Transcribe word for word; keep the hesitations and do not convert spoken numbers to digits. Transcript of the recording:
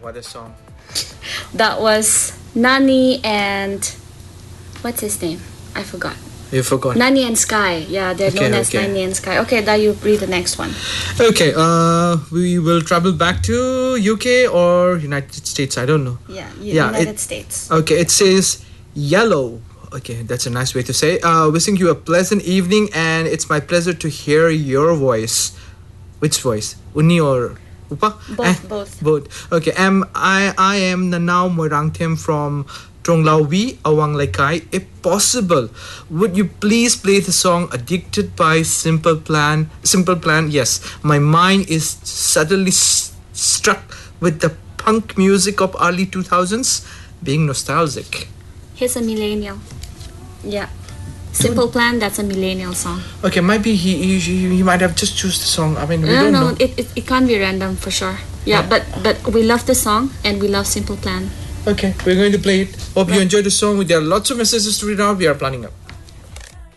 what a song. That was Nani and what's his name? I forgot. You forgot. Nani and Sky. Yeah, they're Okay, known as okay. Nani and Sky. Okay, now you read the next one. Okay, uh, we will travel back to U K or United States. I don't know. Yeah, Yeah, United it- States. Okay, it says Yellow. Okay, that's a nice way to say. Uh, wishing you a pleasant evening, and it's my pleasure to hear your voice. Which voice? Uni or Upa? Both, Eh, both. Both. Okay, um, I I am Nanau Moirangthem from Tronglauwi, Awang Laikai. If possible, would you please play the song "Addicted" by Simple Plan? Simple Plan. Yes, my mind is suddenly s- struck with the punk music of early two thousands, being nostalgic. He's a millennial. Yeah. Simple Plan, that's a millennial song. Okay, maybe he he, he he might have just choose the song. I mean, we No, don't no, know. it, it, it can't be random for sure. Yeah, Yeah. but but we love the song and we love Simple Plan. Okay, we're going to play it. Hope you enjoyed the song. There are lots of messages to read out. We are planning up.